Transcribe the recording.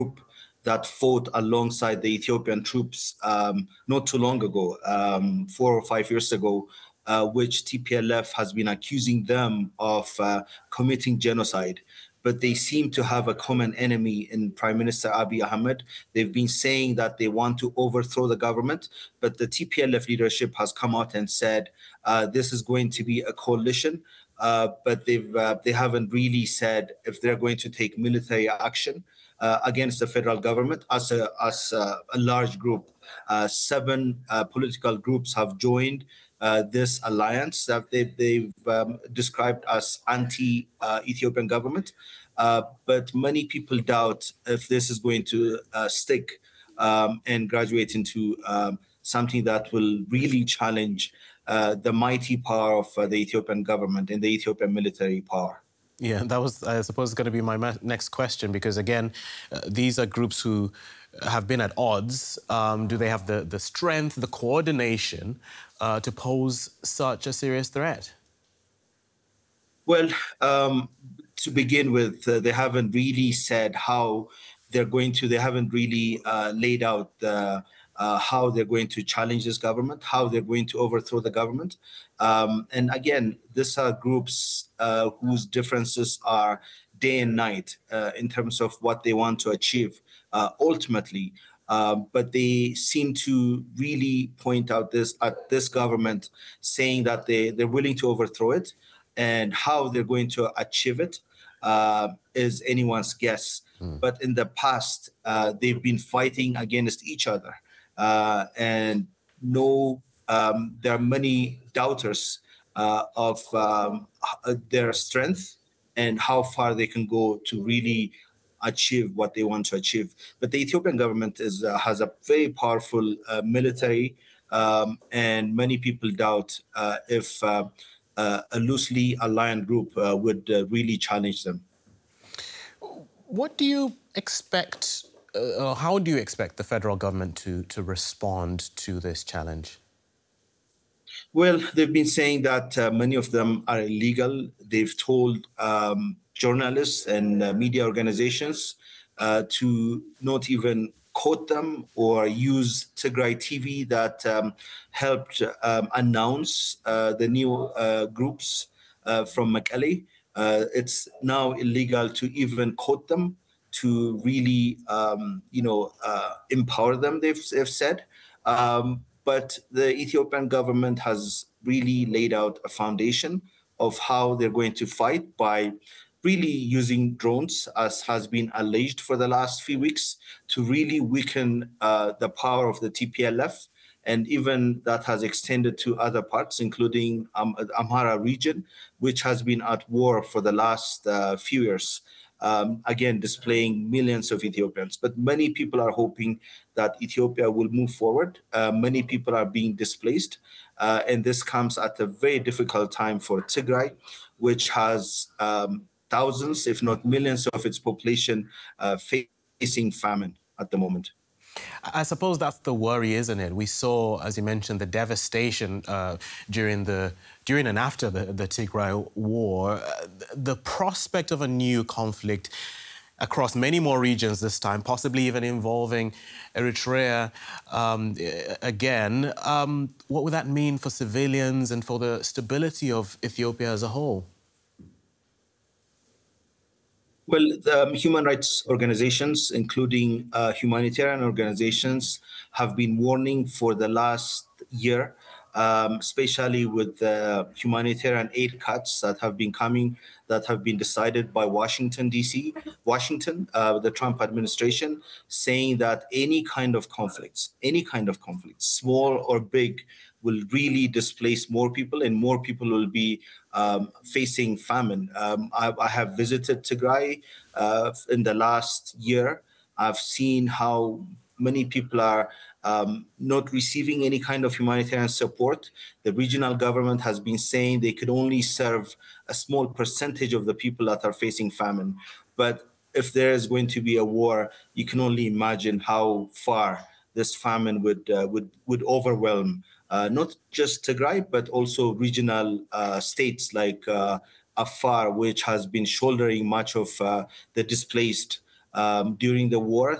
that fought alongside the Ethiopian troops not too long ago, 4 or 5 years ago, which TPLF has been accusing them of committing genocide. But they seem to have a common enemy in Prime Minister Abiy Ahmed. They've been saying that they want to overthrow the government, but the TPLF leadership has come out and said this is going to be a coalition, but they haven't really said if they're going to take military action against the federal government as a large group. 7 political groups have joined this alliance that they've described as anti-Ethiopian government. But many people doubt if this is going to stick and graduate into something that will really challenge the mighty power of the Ethiopian government and the Ethiopian military power. Yeah, that was, I suppose, going to be my next question, because, again, these are groups who have been at odds. Do they have the strength, the coordination to pose such a serious threat? Well, to begin with, they haven't really said how they're going to, they haven't really laid out how they're going to challenge this government, how they're going to overthrow the government. And again, these are groups whose differences are day and night in terms of what they want to achieve ultimately. But they seem to really point out at this government, saying that they're willing to overthrow it, and how they're going to achieve it is anyone's guess. But in the past, they've been fighting against each other. And there are many doubters of their strength and how far they can go to really achieve what they want to achieve. But the Ethiopian government has a very powerful military, and many people doubt if a loosely aligned group would really challenge them. What do you expect, how do you expect the federal government to respond to this challenge? Well, they've been saying that many of them are illegal. They've told journalists and media organizations to not even quote them or use Tigray TV that helped announce the new groups from Mekelle. It's now illegal to even quote them, to really, empower them, they've said. But the Ethiopian government has really laid out a foundation of how they're going to fight by really using drones, as has been alleged for the last few weeks, to really weaken the power of the TPLF. And even that has extended to other parts, including the Amhara region, which has been at war for the last few years. Again, displaying millions of Ethiopians. But many people are hoping that Ethiopia will move forward. Many people are being displaced. And this comes at a very difficult time for Tigray, which has thousands, if not millions, of its population facing famine at the moment. I suppose that's the worry, isn't it? We saw, as you mentioned, the devastation during and after the Tigray war. The prospect of a new conflict across many more regions this time, possibly even involving Eritrea again. What would that mean for civilians and for the stability of Ethiopia as a whole? Well, the human rights organizations, including humanitarian organizations, have been warning for the last year, especially with the humanitarian aid cuts that have been coming, that have been decided by Washington, D.C., the Trump administration, saying that any kind of conflicts, small or big, will really displace more people, and more people will be facing famine. I have visited Tigray in the last year. I've seen how many people are not receiving any kind of humanitarian support. The regional government has been saying they could only serve a small percentage of the people that are facing famine. But if there is going to be a war, you can only imagine how far this famine would overwhelm not just Tigray, but also regional states like Afar, which has been shouldering much of the displaced during the war.